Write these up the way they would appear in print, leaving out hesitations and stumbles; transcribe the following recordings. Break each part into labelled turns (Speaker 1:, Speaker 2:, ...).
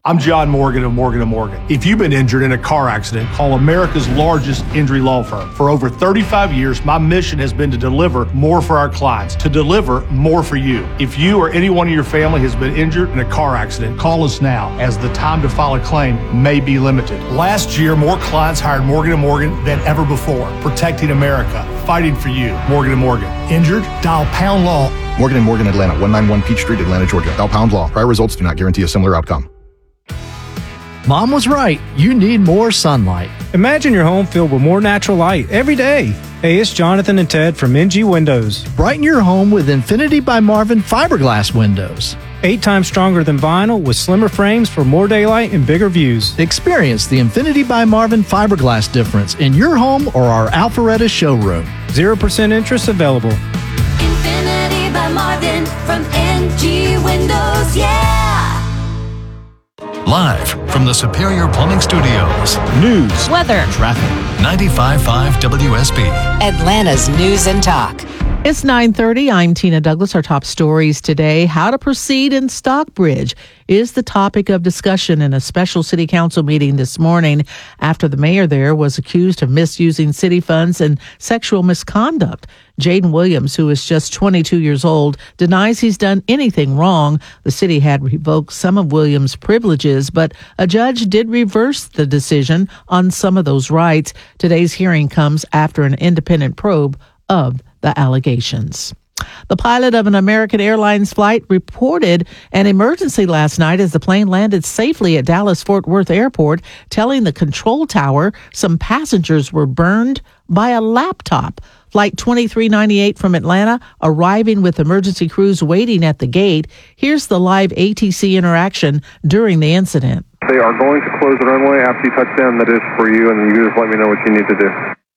Speaker 1: I'm John Morgan of Morgan & Morgan. If you've been injured in a car accident, call America's largest injury law firm. For over 35 years, my mission has been to deliver more for our clients, to deliver more for you. If you or anyone in your family has been injured in a car accident, call us now, as the time to file a claim may be limited. Last year, more clients hired Morgan & Morgan than ever before, protecting America, fighting for you. Morgan & Morgan. Injured? Dial pound law.
Speaker 2: Morgan & Morgan, Atlanta, 191 Peach Street, Atlanta, Georgia. Dial pound law. Prior results do not guarantee a similar outcome.
Speaker 3: Mom was right. You need more sunlight.
Speaker 4: Imagine your home filled with more natural light every day. Hey, it's Jonathan and Ted from NG Windows.
Speaker 3: Brighten your home with Infinity by Marvin fiberglass windows.
Speaker 4: 8 times stronger than vinyl with slimmer frames for more daylight and bigger views.
Speaker 3: Experience the Infinity by Marvin fiberglass difference in your home or our Alpharetta showroom.
Speaker 4: 0% interest available.
Speaker 5: Infinity by Marvin from NG Windows, yeah!
Speaker 6: Live from the Superior Plumbing Studios.
Speaker 7: News,
Speaker 8: weather,
Speaker 6: traffic. 95.5 WSB.
Speaker 8: Atlanta's News and Talk.
Speaker 9: It's 9:30. I'm Tina Douglas. Our top stories today. How to proceed in Stockbridge is the topic of discussion in a special city council meeting this morning after the mayor there was accused of misusing city funds and sexual misconduct. Jaden Williams, who is just 22 years old, denies he's done anything wrong. The city had revoked some of Williams' privileges, but a judge did reverse the decision on some of those rights. Today's hearing comes after an independent probe of the allegations. The pilot of an American Airlines flight reported an emergency last night as the plane landed safely at Dallas-Fort Worth Airport, telling the control tower some passengers were burned by a laptop. Flight 2398 from Atlanta arriving with emergency crews waiting at the gate. Here's the live ATC interaction during the incident.
Speaker 10: They are going to close the runway after you touch down. That is for you, and you just let me know what you need to do.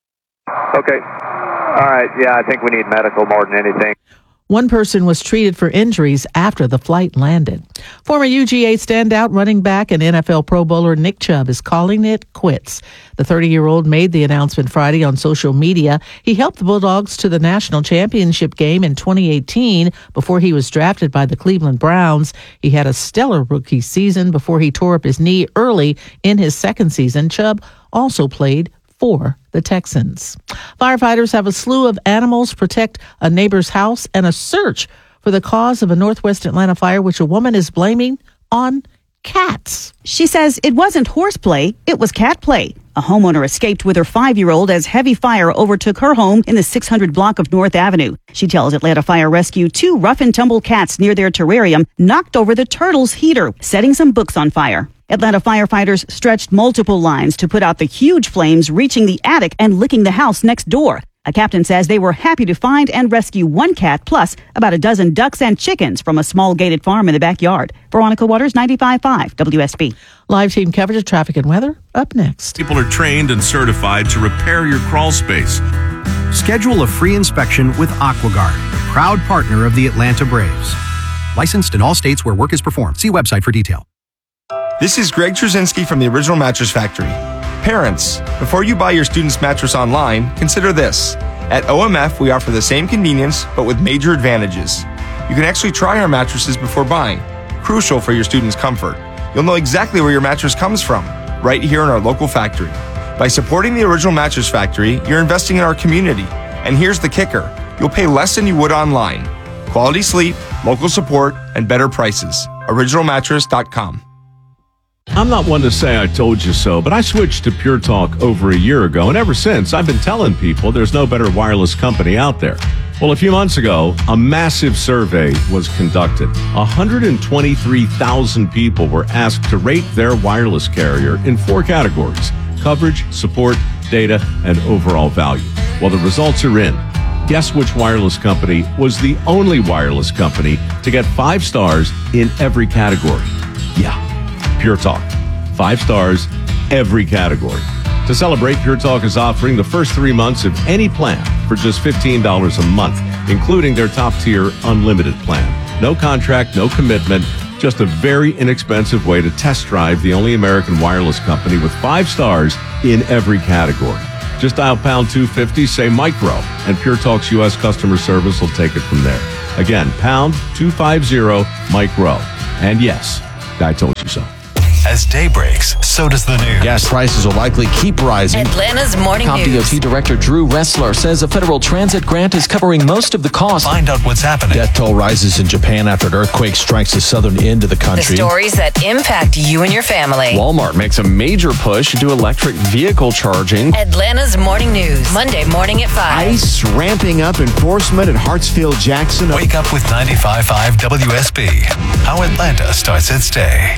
Speaker 11: Okay. All right. Yeah, I think we need medical more than anything.
Speaker 9: One person was treated for injuries after the flight landed. Former UGA standout running back and NFL Pro Bowler Nick Chubb is calling it quits. The 30-year-old made the announcement Friday on social media. He helped the Bulldogs to the national championship game in 2018 before he was drafted by the Cleveland Browns. He had a stellar rookie season before he tore up his knee early in his second season. Chubb also played for the Texans. Firefighters have a slew of animals protect a neighbor's house and a search for the cause of a Northwest Atlanta fire, which a woman is blaming on cats.
Speaker 12: She says it wasn't horseplay, it was cat play. A homeowner escaped with her 5-year-old as heavy fire overtook her home in the 600 block of North Avenue. She tells Atlanta Fire Rescue 2 rough-and-tumble cats near their terrarium knocked over the turtle's heater, setting some books on fire. Atlanta firefighters stretched multiple lines to put out the huge flames reaching the attic and licking the house next door. A captain says they were happy to find and rescue one cat plus about a dozen ducks and chickens from a small gated farm in the backyard. Veronica Waters, 95.5 WSB.
Speaker 9: Live team coverage of traffic and weather up next.
Speaker 13: People are trained and certified to repair your crawl space.
Speaker 14: Schedule a free inspection with AquaGuard, proud partner of the Atlanta Braves. Licensed in all states where work is performed. See website for detail.
Speaker 15: This is Greg Trzynski from the Original Mattress Factory. Parents, before you buy your student's mattress online, consider this. At OMF, we offer the same convenience, but with major advantages. You can actually try our mattresses before buying, crucial for your student's comfort. You'll know exactly where your mattress comes from, right here in our local factory. By supporting the Original Mattress Factory, you're investing in our community. And here's the kicker. You'll pay less than you would online. Quality sleep, local support, and better prices. OriginalMattress.com.
Speaker 16: I'm not one to say I told you so, but I switched to Pure Talk over a year ago, and ever since, I've been telling people there's no better wireless company out there. Well, a few months ago, a massive survey was conducted. 123,000 people were asked to rate their wireless carrier in 4 categories: coverage, support, data, and overall value. Well, the results are in. Guess which wireless company was the only wireless company to get 5 stars in every category? Yeah. Pure Talk. 5 stars, every category. To celebrate, Pure Talk is offering the first 3 months of any plan for just $15 a month, including their top-tier unlimited plan. No contract, no commitment, just a very inexpensive way to test drive the only American wireless company with 5 stars in every category. Just dial pound 250, say micro, and Pure Talk's U.S. customer service will take it from there. Again, pound 250 micro. And yes, I told you so.
Speaker 6: As day breaks, so does the news.
Speaker 7: Gas prices will likely keep rising.
Speaker 8: Atlanta's Morning News.
Speaker 17: ComDOT Director Drew Ressler says a federal transit grant is covering most of the cost.
Speaker 6: Find out what's happening.
Speaker 7: Death toll rises in Japan after an earthquake strikes the southern end of the
Speaker 8: The
Speaker 7: country.
Speaker 8: stories that impact you and your family.
Speaker 18: Walmart makes a major push into electric vehicle charging.
Speaker 8: Atlanta's Morning News. Monday morning at 5.
Speaker 7: ICE ramping up enforcement at Hartsfield-Jackson.
Speaker 6: Wake up with 95.5 WSB. How Atlanta starts its day.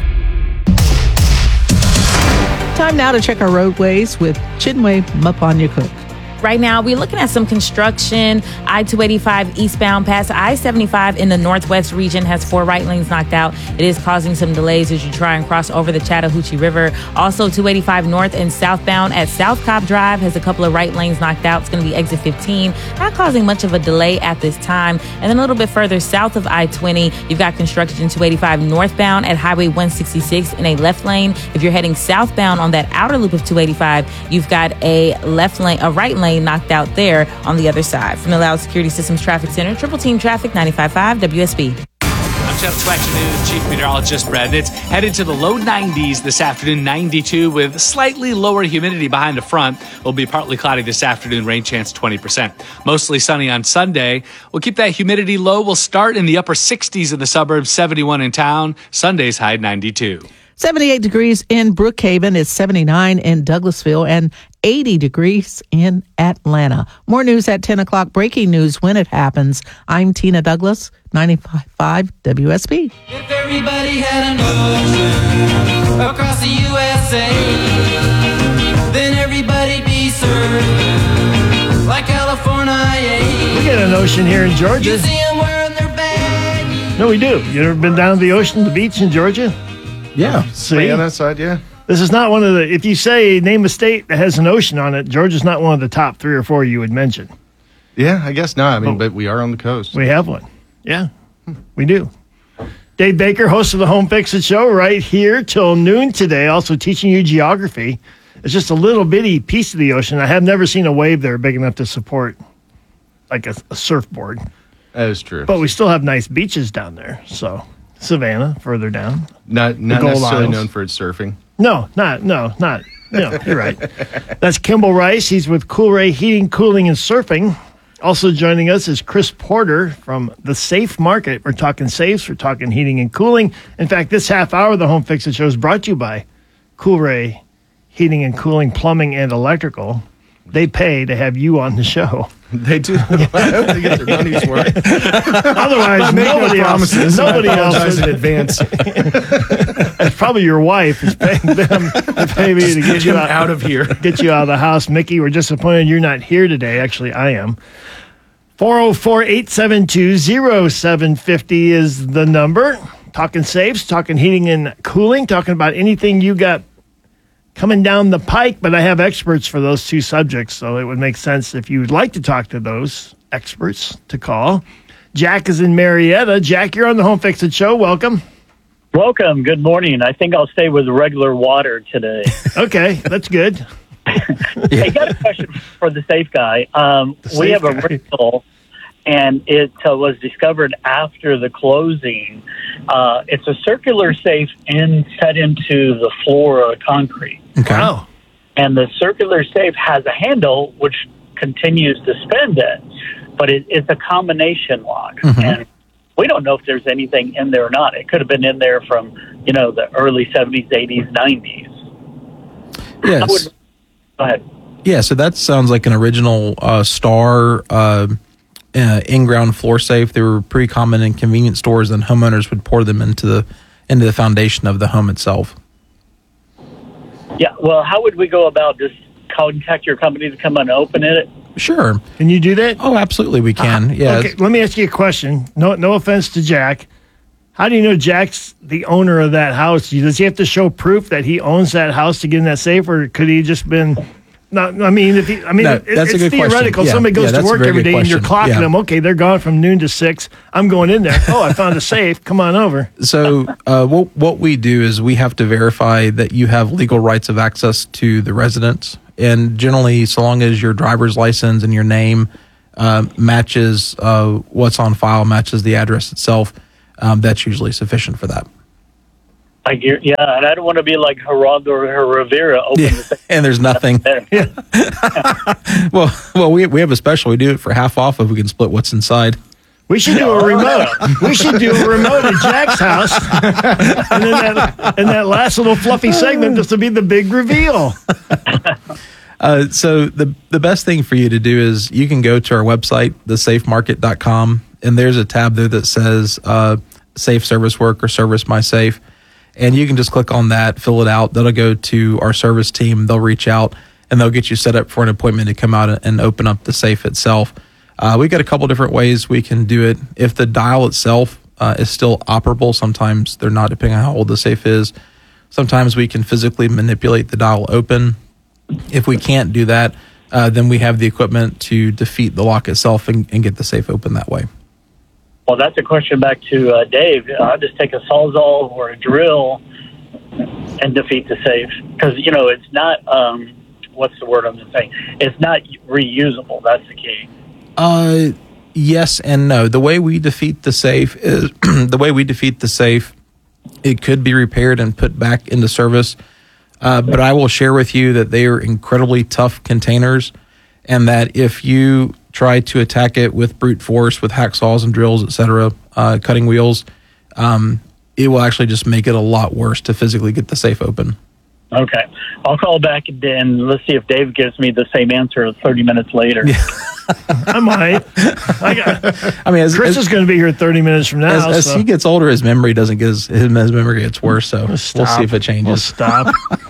Speaker 9: Time now to check our roadways with Chinwe Mapanya-Cook.
Speaker 19: Right now, we're looking at some construction. I-285 eastbound past I-75 in the northwest region has 4 right lanes knocked out. It is causing some delays as you try and cross over the Chattahoochee River. Also, 285 north and southbound at South Cobb Drive has a couple of right lanes knocked out. It's going to be exit 15, not causing much of a delay at this time. And then a little bit further south of I-20, you've got construction 285 northbound at Highway 166 in a left lane. If you're heading southbound on that outer loop of 285, you've got a right lane knocked out there on the other side. From the Loud Security Systems Traffic Center, Triple Team Traffic, 95.5 WSB.
Speaker 20: I'm Channel 2 Action News Chief Meteorologist Brad. It's headed to the low 90s this afternoon, 92 with slightly lower humidity behind the front. Will be partly cloudy this afternoon, rain chance 20%. Mostly sunny on Sunday. We'll keep that humidity low. We'll start in the upper 60s in the suburbs, 71 in town. Sunday's high 92.
Speaker 9: 78 degrees in Brookhaven. It's 79 in Douglasville and 80 degrees in Atlanta. More news at 10 o'clock. Breaking news when it happens. I'm Tina Douglas, 95.5 WSB.
Speaker 21: If everybody had an ocean across the USA, then everybody'd be served like California.
Speaker 22: We get an ocean here in Georgia.
Speaker 21: You see 'em wearing their baggies.
Speaker 22: No, we do. You ever been down to the ocean, the beach in Georgia?
Speaker 2: Yeah.
Speaker 22: See?
Speaker 2: On that side, yeah.
Speaker 22: This is not one of the, if you say name a state that has an ocean on it, Georgia's not one of the top 3 or 4 you would mention.
Speaker 2: Yeah, I guess not. I mean, but we are on the coast.
Speaker 22: We have one. Yeah, we do. Dave Baker, host of the Home Fix-It Show, right here till noon today, also teaching you geography. It's just a little bitty piece of the ocean. I have never seen a wave there big enough to support like a surfboard.
Speaker 2: That is true.
Speaker 22: But we still have nice beaches down there, so... Savannah, further down.
Speaker 2: Not necessarily known for its surfing.
Speaker 22: No, you're right. That's Kimball Rice. He's with Coolray Heating, Cooling, and Surfing. Also joining us is Chris Porter from the Safe Market. We're talking safes, we're talking heating and cooling. In fact, this half hour of the Home Fix-It Show is brought to you by Coolray Heating and Cooling, Plumbing, and Electrical. They pay to have you on the show.
Speaker 2: They do. I hope they get their money's worth.
Speaker 22: Otherwise, nobody else
Speaker 2: in advance.
Speaker 22: It's probably your wife is paying them to pay me to get you
Speaker 2: out of here.
Speaker 22: Get you out of the house. Mickey, we're disappointed you're not here today. Actually, I am. 404-872-0750 is the number. Talking safes, talking heating and cooling, talking about anything you got coming down the pike, but I have experts for those 2 subjects, so it would make sense if you would like to talk to those experts to call. Jack is in Marietta. Jack, you're on the Home Fix-It Show. Welcome.
Speaker 23: Welcome. Good morning. I think I'll stay with regular water today.
Speaker 22: Okay, that's good.
Speaker 23: I got a question for the safe guy. We have a rental, and it was discovered after the closing. It's a circular safe set into the floor of concrete.
Speaker 22: Okay. Wow.
Speaker 23: And the circular safe has a handle which continues to spin it, but it's a combination lock. Mm-hmm. And we don't know if there's anything in there or not. It could have been in there from, the early 70s, 80s, 90s.
Speaker 24: Yes.
Speaker 23: Go ahead.
Speaker 24: Yeah, so that sounds like an original Star in-ground floor safe. They were pretty common in convenience stores, and homeowners would pour them into the foundation of the home itself.
Speaker 23: Yeah, well, how would we go about just contact your company to come and open it?
Speaker 24: Sure.
Speaker 22: Can you do that?
Speaker 24: Oh, absolutely, we can. Yeah.
Speaker 22: Okay, let me ask you a question. No offense to Jack. How do you know Jack's the owner of that house? Does he have to show proof that he owns that house to get in that safe, or could he just been? No, I mean, it's theoretical.
Speaker 24: Yeah,
Speaker 22: somebody goes to work every day and you're clocking
Speaker 24: yeah.
Speaker 22: them. Okay, they're gone from noon to 6. I'm going in there. Oh, I found a safe. Come on over.
Speaker 24: So what we do is we have to verify that you have legal rights of access to the residence. And generally, so long as your driver's license and your name matches what's on file, matches the address itself, that's usually sufficient for that.
Speaker 23: Yeah, and I don't want to be like Geraldo Rivera.
Speaker 24: And there's nothing. well, we have a special. We do it for half off if we can split what's inside.
Speaker 22: We should do a remote. We should do a remote at Jack's house. And then that last little fluffy segment, this will be the big reveal.
Speaker 24: So the best thing for you to do is you can go to our website, thesafemarket.com, and there's a tab there that says Safe Service Work or Service My Safe. And you can just click on that, fill it out. That'll go to our service team. They'll reach out, and they'll get you set up for an appointment to come out and open up the safe itself. We've got a couple different ways we can do it. If the dial itself is still operable, sometimes they're not, depending on how old the safe is. Sometimes we can physically manipulate the dial open. If we can't do that, then we have the equipment to defeat the lock itself and get the safe open that way.
Speaker 23: Well, that's a question back to Dave. I'll just take a Sawzall or a drill and defeat the safe. Because, it's not, what's the word I'm saying? It's not reusable. That's the key.
Speaker 24: Yes and no. The way we defeat the safe is it could be repaired and put back into service. But I will share with you that they are incredibly tough containers, and that if you try to attack it with brute force, with hacksaws and drills, etc., cutting wheels, it will actually just make it a lot worse to physically get the safe open.
Speaker 23: Okay. I'll call back and let's see if Dave gives me the same answer 30 minutes later.
Speaker 22: I might. Chris is going to be here 30 minutes from now.
Speaker 24: As he gets older, his memory doesn't get his memory gets worse. So we'll see if it changes.
Speaker 22: We'll stop.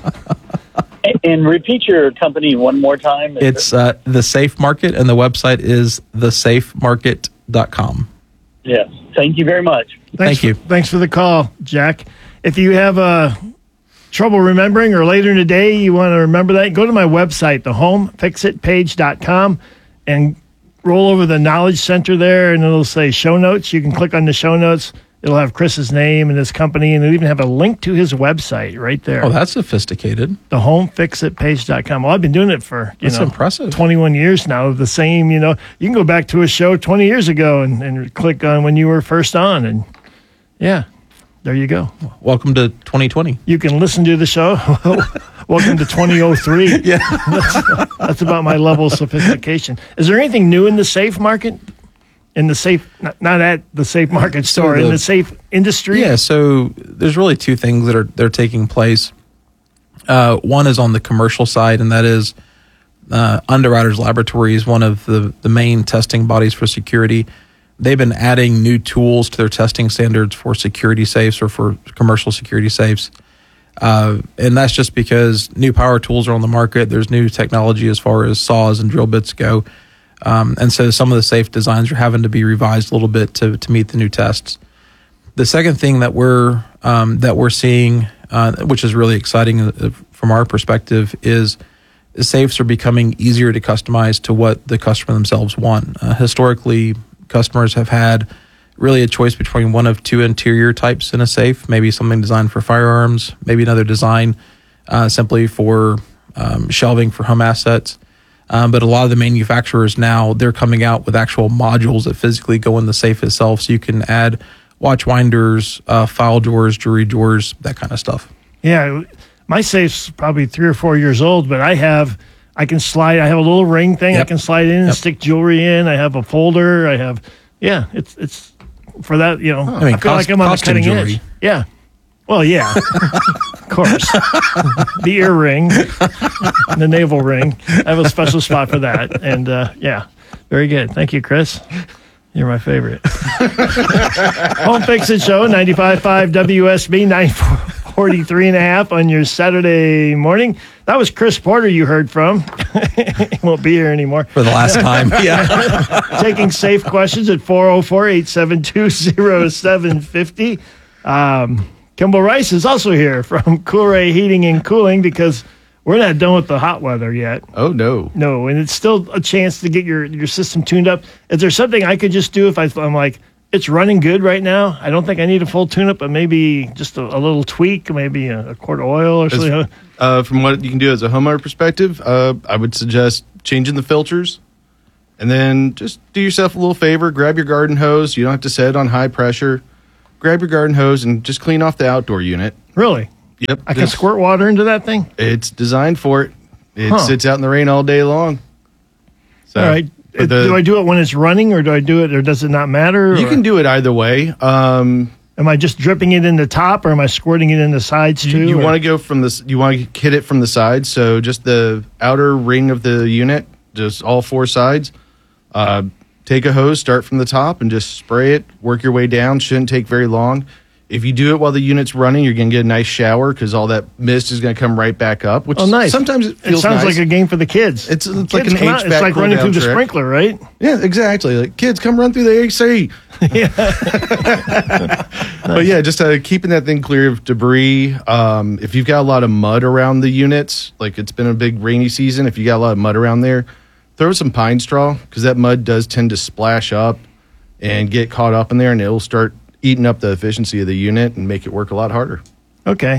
Speaker 23: And repeat your company one more time.
Speaker 24: It's The Safe Market, and the website is thesafemarket.com.
Speaker 23: Yes. Thank you very much.
Speaker 24: Thank you.
Speaker 22: Thanks for the call, Jack. If you have trouble remembering or later in the day you want to remember that, go to my website, thehomefixitpage.com, and roll over the Knowledge Center there, and it'll say show notes. You can click on the show notes. It'll have Chris's name and his company, and it'll even have a link to his website right there.
Speaker 24: Oh, that's sophisticated.
Speaker 22: Thehomefixitpage.com. Well, I've been doing it for,
Speaker 24: impressive.
Speaker 22: 21 years now. The same, you can go back to a show 20 years ago and click on when you were first on, and yeah, there you go.
Speaker 24: Welcome to 2020.
Speaker 22: You can listen to the show. Welcome to 2003.
Speaker 24: Yeah.
Speaker 22: That's about my level of sophistication. Is there anything new in the safe market? In the safe, not at the safe market store, in the safe industry?
Speaker 24: Yeah, so there's really two things that are taking place. One is on the commercial side, and that is Underwriters Laboratories, one of the main testing bodies for security. They've been adding new tools to their testing standards for security safes or for commercial security safes. And that's just because new power tools are on the market. There's new technology as far as saws and drill bits go. And so some of the safe designs are having to be revised a little bit to meet the new tests. The second thing that we're seeing, which is really exciting from our perspective, is safes are becoming easier to customize to what the customer themselves want. Historically, customers have had really a choice between one of two interior types in a safe, maybe something designed for firearms, maybe another design simply for shelving for home assets. But a lot of the manufacturers now, they're coming out with actual modules that physically go in the safe itself, so you can add watch winders, file drawers, jewelry drawers, that kind of stuff.
Speaker 22: Yeah, my safe's probably 3 or 4 years old, but I have a little ring thing. Yep. I can slide in and stick jewelry in. I have a folder. It's for that, I feel like I'm on the cutting edge. Yeah. Well, yeah, of course. The ear ring, the navel ring. I have a special spot for that. And, very good. Thank you, Chris. You're my favorite. Home Fix It Show, 95.5 WSB, 943 and a half on your Saturday morning. That was Chris Porter you heard from. He won't be here anymore.
Speaker 24: For the last time, yeah.
Speaker 22: Taking safe questions at 404-872-0750. Kimball Rice is also here from Coolray Heating and Cooling because we're not done with the hot weather yet.
Speaker 1: Oh, no.
Speaker 22: No, and it's still a chance to get your system tuned up. Is there something I could just do if I'm like, it's running good right now? I don't think I need a full tune-up, but maybe just a little tweak, maybe a quart of oil or something.
Speaker 1: From what you can do as a homeowner perspective, I would suggest changing the filters. And then just do yourself a little favor, grab your garden hose. You don't have to set it on high pressure. grab your garden hose and just clean off the outdoor unit.
Speaker 22: Really?
Speaker 1: Yep.
Speaker 22: I can squirt water into that thing?
Speaker 1: It's designed for it. It sits out in the rain all day long. So,
Speaker 22: all right. Do I do it when it's running, or do I do it, or does it not matter?
Speaker 1: You can do it either way.
Speaker 22: Am I just dripping it in the top, or am I squirting it in the sides too?
Speaker 1: You want to go from this. You want to hit it from the sides. So just the outer ring of the unit, just all four sides. Take a hose, start from the top, and just spray it. Work your way down. Shouldn't take very long. If you do it while the unit's running, you're going to get a nice shower because all that mist is going to come right back up. Which
Speaker 22: nice.
Speaker 1: Sometimes it feels
Speaker 22: sounds
Speaker 1: nice.
Speaker 22: like a game for the kids.
Speaker 1: It's
Speaker 22: kids
Speaker 1: like an HVAC.
Speaker 22: It's like running through the
Speaker 1: trick.
Speaker 22: sprinkler, right?
Speaker 1: Yeah, exactly. Like, kids, come run through the AC. But yeah, just keeping that thing clear of debris. If you've got a lot of mud around the units, like it's been a big rainy season, if you got a lot of mud around there, throw some pine straw because that mud does tend to splash up and get caught up in there, and it'll start eating up the efficiency of the unit and make it work a lot harder.
Speaker 22: Okay.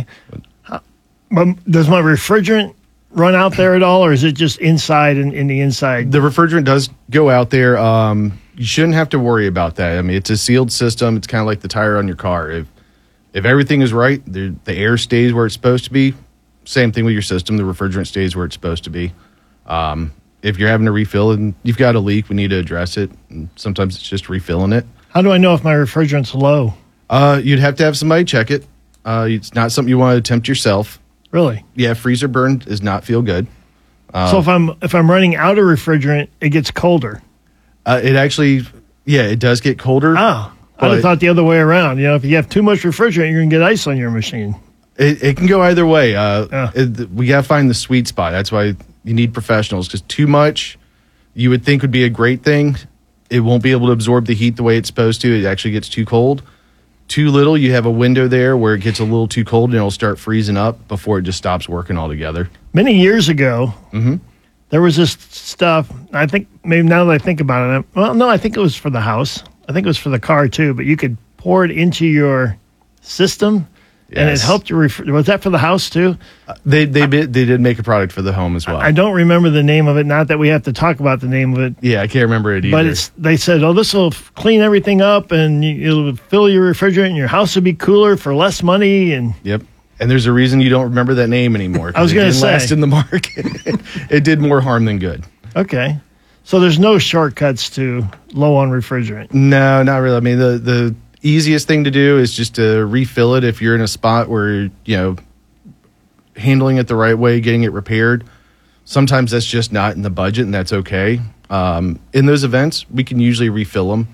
Speaker 22: Does my refrigerant run out there at all, or is it just inside in the inside?
Speaker 1: The refrigerant does go out there. You shouldn't have to worry about that. I mean, it's a sealed system. It's kind of like the tire on your car. If everything is right, the air stays where it's supposed to be. Same thing with your system. The refrigerant stays where it's supposed to be. If you're having to refill and you've got a leak, we need to address it. And sometimes it's just refilling it.
Speaker 22: How do I know if my refrigerant's low?
Speaker 1: You'd have to have somebody check it. It's not something you want to attempt yourself.
Speaker 22: Really?
Speaker 1: Yeah, freezer burn does not feel good.
Speaker 22: So if I'm running out of refrigerant, it gets colder.
Speaker 1: It actually, it does get colder.
Speaker 22: Oh, I'd have thought the other way around. If you have too much refrigerant, you're going to get ice on your machine.
Speaker 1: It can go either way. We got to find the sweet spot. That's why you need professionals, because too much you would think would be a great thing. It won't be able to absorb the heat the way it's supposed to. It actually gets too cold. Too little, you have a window there where it gets a little too cold and it'll start freezing up before it just stops working altogether.
Speaker 22: Many years ago, there was this stuff. I think maybe now that I think about it, I think it was for the house. I think it was for the car too, but you could pour it into your system. Yes. And it helped you. Was that for the house too?
Speaker 1: They did make a product for the home as well.
Speaker 22: I don't remember the name of it. Not that we have to talk about the name of it.
Speaker 1: Yeah, I can't remember it either.
Speaker 22: But they said, this will clean everything up, and it'll fill your refrigerant, and your house will be cooler for less money. And
Speaker 1: yep. And there's a reason you don't remember that name anymore.
Speaker 22: I was going to say,
Speaker 1: last in the market, it did more harm than good.
Speaker 22: Okay, so there's no shortcuts to low on refrigerant.
Speaker 1: No, not really. I mean, the easiest thing to do is just to refill it if you're in a spot where, handling it the right way, getting it repaired. Sometimes that's just not in the budget, and that's okay. In those events, we can usually refill them.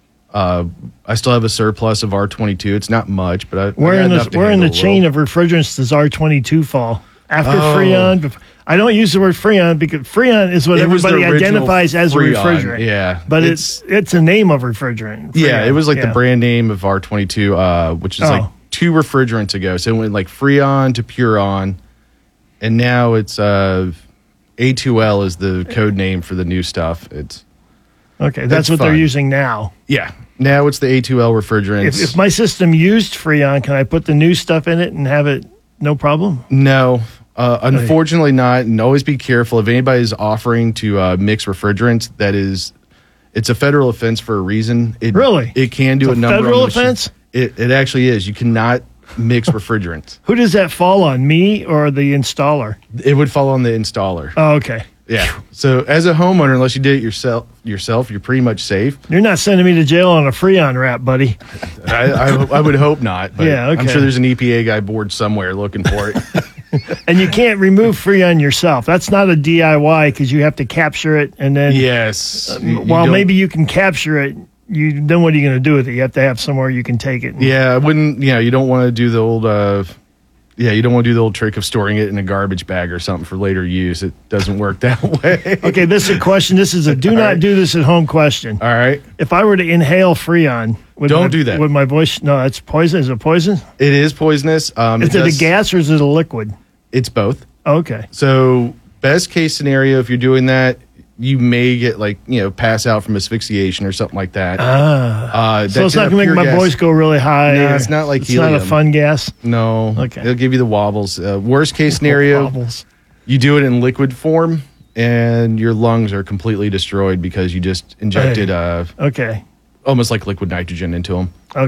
Speaker 1: I still have a surplus of R22. It's not much, but
Speaker 22: where in the chain of refrigerants does R22 fall? After Freon? I don't use the word Freon because Freon is what everybody identifies as Freon, a refrigerant.
Speaker 1: Yeah.
Speaker 22: But it's a name of refrigerant. Freon.
Speaker 1: Yeah, it was like the brand name of R22, which is like 2 refrigerants ago. So it went like Freon to Puron, and now it's A2L is the code name for the new stuff.
Speaker 22: That's what they're using now.
Speaker 1: Yeah. Now it's the A2L refrigerants.
Speaker 22: If my system used Freon, can I put the new stuff in it and have it no problem?
Speaker 1: No. Unfortunately not, and always be careful. If anybody's offering to mix refrigerants, it's a federal offense for a reason.
Speaker 22: Really?
Speaker 1: It can do a number
Speaker 22: federal
Speaker 1: on
Speaker 22: offense?
Speaker 1: It actually is. You cannot mix refrigerants.
Speaker 22: Who does that fall on, me or the installer?
Speaker 1: It would fall on the installer.
Speaker 22: Oh, okay.
Speaker 1: Yeah. So as a homeowner, unless you did it yourself, you're pretty much safe.
Speaker 22: You're not sending me to jail on a Freon rap, buddy.
Speaker 1: I would hope not. But
Speaker 22: yeah, okay.
Speaker 1: I'm sure there's an EPA guy bored somewhere looking for it.
Speaker 22: And you can't remove Freon yourself. That's not a DIY because you have to capture it and then.
Speaker 1: Yes.
Speaker 22: While maybe you can capture it, then what are you going to do with it? You have to have somewhere you can take it.
Speaker 1: Yeah, I wouldn't. You don't want to do the old. You don't want to do the old trick of storing it in a garbage bag or something for later use. It doesn't work that way.
Speaker 22: Okay, this is a question. This is a do not do this at home question.
Speaker 1: All right.
Speaker 22: If I were to inhale Freon,
Speaker 1: don't do that.
Speaker 22: With my voice, no, that's poison. Is it poison?
Speaker 1: It is poisonous.
Speaker 22: Is it a gas or is it a liquid?
Speaker 1: It's both.
Speaker 22: Okay.
Speaker 1: So best case scenario, if you're doing that, you may get pass out from asphyxiation or something like that.
Speaker 22: So it's not going to make my voice go really high.
Speaker 1: No, it's not like helium.
Speaker 22: It's not a fun gas.
Speaker 1: No.
Speaker 22: Okay.
Speaker 1: It'll give you the wobbles. Worst case scenario, you do it in liquid form and your lungs are completely destroyed because you just injected almost like liquid nitrogen into them.
Speaker 22: Okay.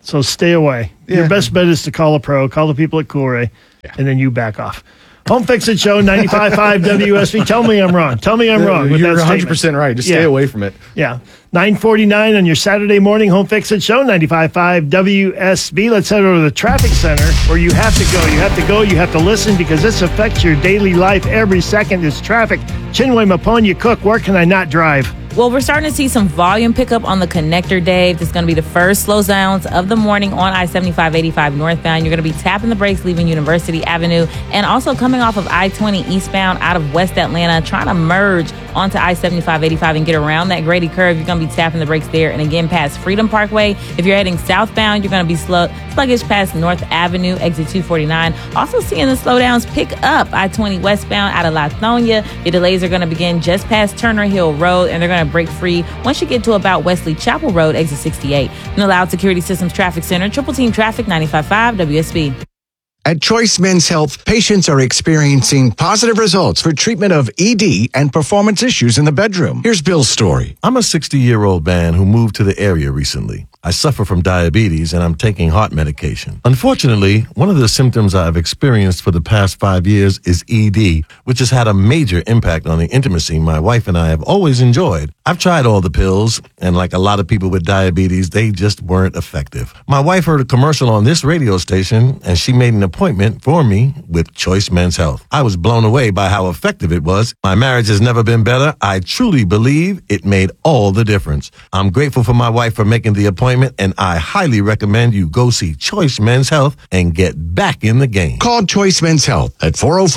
Speaker 22: So stay away. Your best bet is to call a pro, call the people at Coolray, and then you back off. Home Fix It Show, 95.5 WSB. Tell me I'm wrong. Tell me I'm wrong.
Speaker 1: You're 100% right. Just stay away from it.
Speaker 22: Yeah. 9:49 on your Saturday morning Home Fix It Show, 95.5 WSB. Let's head over to the traffic center where you have to go. You have to go. You have to listen because this affects your daily life every second. It's traffic. Chinwe Maponya Cook, where can I not drive?
Speaker 19: Well, we're starting to see some volume pickup on the connector, Dave. This is going to be the first slow downs of the morning on I-75-85 northbound. You're going to be tapping the brakes leaving University Avenue and also coming off of I-20 eastbound out of West Atlanta, trying to merge onto I-75-85 and get around that Grady curve. You're going to be tapping the brakes there. And again, past Freedom Parkway. If you're heading southbound, you're going to be sluggish past North Avenue, exit 249. Also seeing the slowdowns pick up I-20 westbound out of Lithonia. Your delays are going to begin just past Turner Hill Road, and they're going to break free once you get to about Wesley Chapel Road, exit 68. And the Loud Security Systems Traffic Center, Triple Team Traffic, 95.5 WSB.
Speaker 3: At Choice Men's Health, patients are experiencing positive results for treatment of ED and performance issues in the bedroom. Here's Bill's story.
Speaker 4: I'm a 60-year-old man who moved to the area recently. I suffer from diabetes and I'm taking heart medication. Unfortunately, one of the symptoms I've experienced for the past 5 years is ED, which has had a major impact on the intimacy my wife and I have always enjoyed. I've tried all the pills, and like a lot of people with diabetes, they just weren't effective. My wife heard a commercial on this radio station, and she made an appointment for me with Choice Men's Health. I was blown away by how effective it was. My marriage has never been better. I truly believe it made all the difference. I'm grateful for my wife for making the appointment, and I highly recommend you go see Choice Men's Health and get back in the game.
Speaker 3: Call Choice Men's Health at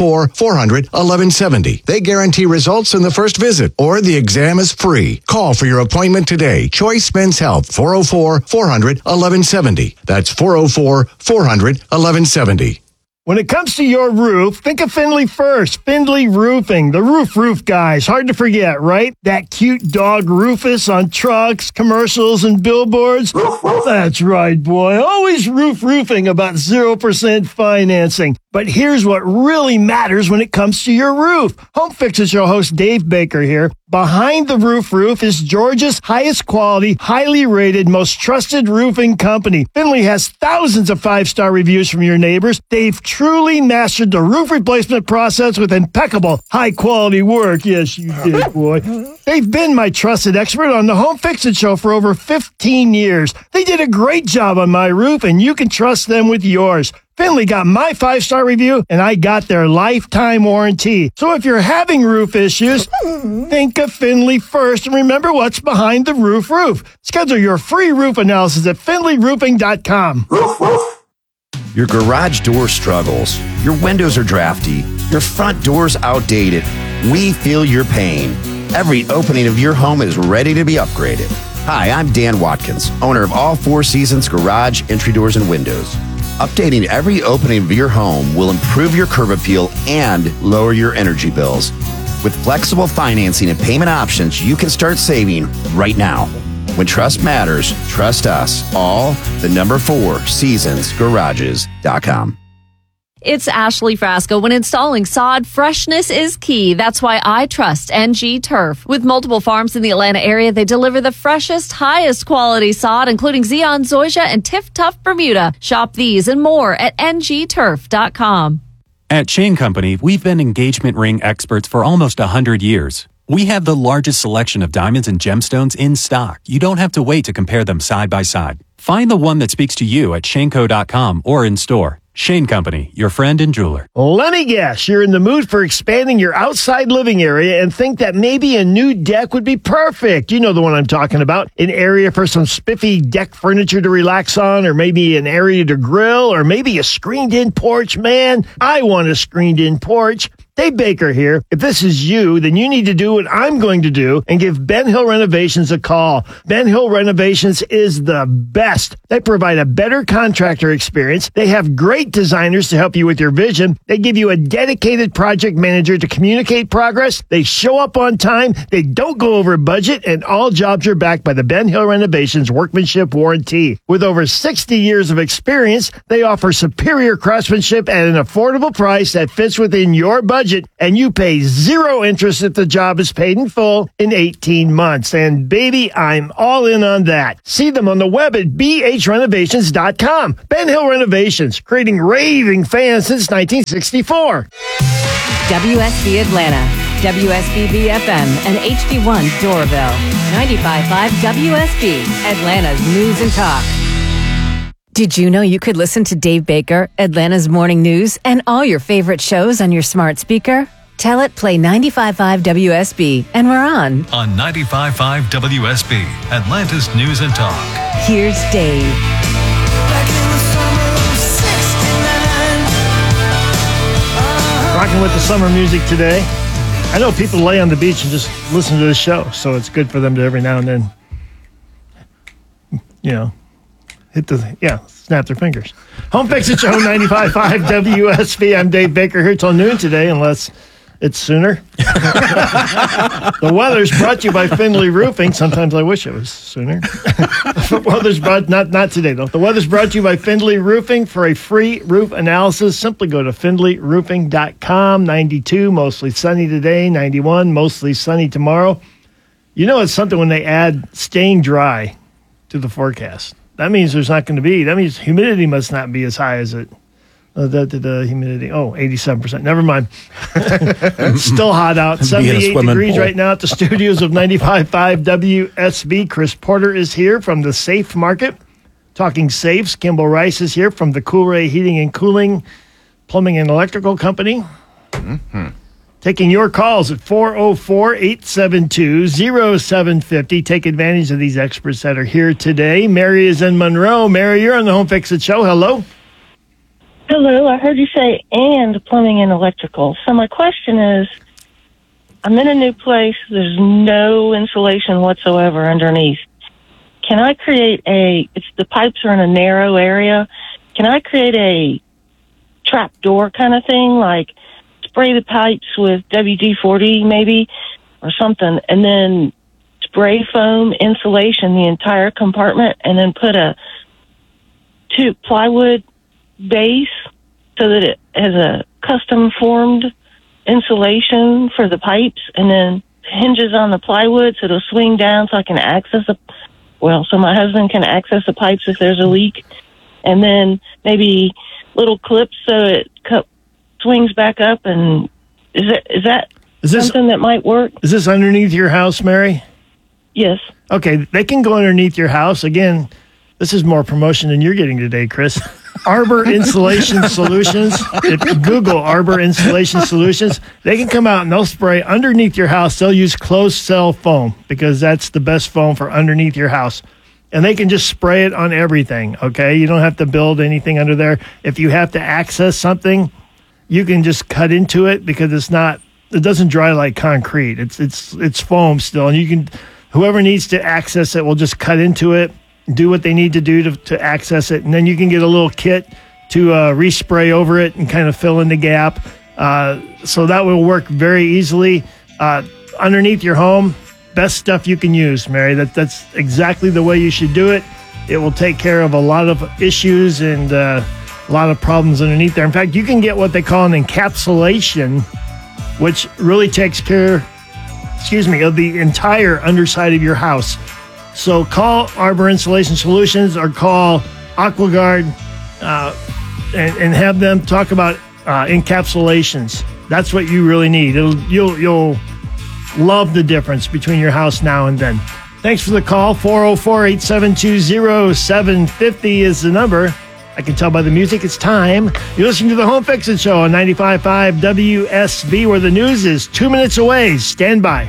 Speaker 3: 404-400-1170. They guarantee results in the first visit, or the exam is free. Call for your appointment today. Choice Men's Health, 404-400-1170. That's 404-400-1170.
Speaker 22: When it comes to your roof, think of Findlay first. Findlay Roofing, the roof guys. Hard to forget, right? That cute dog Rufus on trucks, commercials, and billboards. That's right, boy. Always roofing about 0% financing. But here's what really matters when it comes to your roof. Home Fix It Show host Dave Baker here. Behind the Roof is Georgia's highest quality, highly rated, most trusted roofing company. Findlay has thousands of 5-star reviews from your neighbors. They've truly mastered the roof replacement process with impeccable, high-quality work. Yes, you did, boy. They've been my trusted expert on the Home Fix It Show for over 15 years. They did a great job on my roof, and you can trust them with yours. Findlay got my 5-star review, and I got their lifetime warranty. So if you're having roof issues, think of Findlay first and remember what's behind the roof. Schedule your free roof analysis at FindlayRoofing.com.
Speaker 5: Your garage door struggles. Your windows are drafty. Your front door's outdated. We feel your pain. Every opening of your home is ready to be upgraded. Hi, I'm Dan Watkins, owner of All Four Seasons Garage, Entry Doors, and Windows. Updating every opening of your home will improve your curb appeal and lower your energy bills. With flexible financing and payment options, you can start saving right now. When trust matters, trust us. All the number 4 seasonsgarages.com.
Speaker 10: It's Ashley Frasco. When installing sod, freshness is key. That's why I trust NG Turf. With multiple farms in the Atlanta area, they deliver the freshest, highest quality sod, including Zeon Zoysia and Tiff Tough Bermuda. Shop these and more at ngturf.com.
Speaker 25: At Shane Company, we've been engagement ring experts for almost 100 years. We have the largest selection of diamonds and gemstones in stock. You don't have to wait to compare them side by side. Find the one that speaks to you at shaneco.com or in store. Shane Company, your friend and jeweler.
Speaker 22: Let me guess, you're in the mood for expanding your outside living area and think that maybe a new deck would be perfect. You know the one I'm talking about. An area for some spiffy deck furniture to relax on, or maybe an area to grill, or maybe a screened-in porch. Man, I want a screened-in porch. Dave Baker here. If this is you, then you need to do what I'm going to do and give Ben Hill Renovations a call. Ben Hill Renovations is the best. They provide a better contractor experience. They have great designers to help you with your vision. They give you a dedicated project manager to communicate progress. They show up on time. They don't go over budget, and all jobs are backed by the Ben Hill Renovations Workmanship Warranty. With over 60 years of experience, they offer superior craftsmanship at an affordable price that fits within your budget. budget, and you pay 0 interest if the job is paid in full in 18 months. And baby, I'm all in on that. See them on the web at bhrenovations.com. Ben Hill Renovations, creating raving fans since 1964.
Speaker 11: WSB Atlanta, WSB FM, and HD1 Doraville. 95.5 WSB, Atlanta's News and Talk.
Speaker 8: Did you know you could listen to Dave Baker, Atlanta's Morning News, and all your favorite shows on your smart speaker? Tell it play 95.5 WSB, and we're on.
Speaker 6: On 95.5 WSB, Atlanta's News and Talk.
Speaker 8: Here's Dave.
Speaker 22: Rocking with the summer music today. I know people lay on the beach and just listen to the show, so it's good for them to every now and then, snap their fingers. Home Fix It Show, 95.5 WSB. I'm Dave Baker here till noon today, unless it's sooner. The weather's brought to you by Findlay Roofing. Sometimes I wish it was sooner. Not today, though. The weather's brought to you by Findlay Roofing. For a free roof analysis, simply go to findlayroofing.com. 92, mostly sunny today. 91, mostly sunny tomorrow. You know it's something when they add staying dry to the forecast. That means there's not going to be. That means humidity must not be as high as it. The humidity. 87%. Never mind. Still hot out. 78 degrees right now at the studios of 95.5 WSB. Chris Porter is here from the Safe Market. Talking safes. Kimball Rice is here from the Coolray Heating and Cooling Plumbing and Electrical Company. Mm-hmm. Taking your calls at 404-872-0750. Take advantage of these experts that are here today. Mary is in Monroe. Mary, you're on the Home Fix It Show. Hello.
Speaker 12: Hello. I heard you say and plumbing and electrical. So my question is, I'm in a new place. There's no insulation whatsoever underneath. Can I create the pipes are in a narrow area. Can I create a trap door kind of thing, like spray the pipes with WD-40 maybe or something, and then spray foam insulation the entire compartment, and then put a plywood base so that it has a custom formed insulation for the pipes, and then hinges on the plywood so it'll swing down so I can so my husband can access the pipes if there's a leak, and then maybe little clips so it swings back up. And is that something that might work?
Speaker 22: Is this underneath your house, Mary?
Speaker 12: Yes.
Speaker 22: Okay, they can go underneath your house. Again, this is more promotion than you're getting today, Chris. Arbor Insulation Solutions. If you Google Arbor Insulation Solutions, they can come out and they'll spray underneath your house. They'll use closed cell foam because that's the best foam for underneath your house. And they can just spray it on everything, okay? You don't have to build anything under there. If you have to access something, you can just cut into it because it doesn't dry like concrete. It's foam still. And whoever needs to access it will just cut into it, do what they need to do to access it, and then you can get a little kit to respray over it and kind of fill in the gap. So that will work very easily. Underneath your home, best stuff you can use, Mary. That's exactly the way you should do it. It will take care of a lot of issues and a lot of problems underneath there. In fact, you can get what they call an encapsulation, which really takes care, of the entire underside of your house. So call Arbor Insulation Solutions or call AquaGuard and have them talk about encapsulations. That's what you really need. You'll love the difference between your house now and then. Thanks for the call. 404-872-0750 is the number. I can tell by the music it's time. You're listening to the Home Fix It Show on 95.5 WSB, where the news is 2 minutes away. Stand by.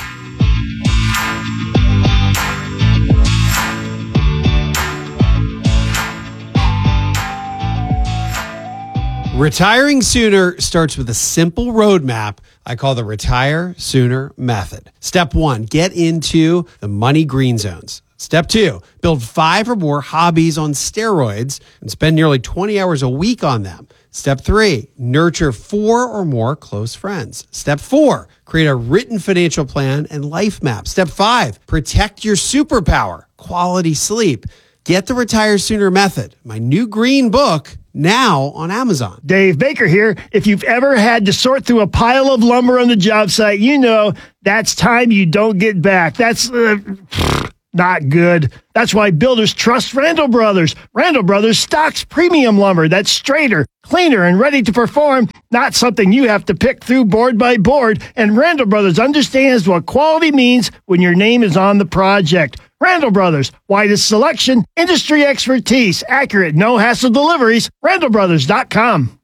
Speaker 13: Retiring sooner starts with a simple roadmap I call the Retire Sooner Method. Step 1, get into the money green zones. Step 2, build 5 or more hobbies on steroids and spend nearly 20 hours a week on them. Step 3, nurture 4 or more close friends. Step 4, create a written financial plan and life map. Step 5, protect your superpower, quality sleep. Get the Retire Sooner Method, my new green book, now on Amazon.
Speaker 22: Dave Baker here. If you've ever had to sort through a pile of lumber on the job site, you know that's time you don't get back. That's not good. That's why builders trust Randall Brothers. Randall Brothers stocks premium lumber that's straighter, cleaner, and ready to perform, not something you have to pick through board by board. And Randall Brothers understands what quality means when your name is on the project. Randall Brothers, widest selection, industry expertise, accurate, no-hassle deliveries, randallbrothers.com.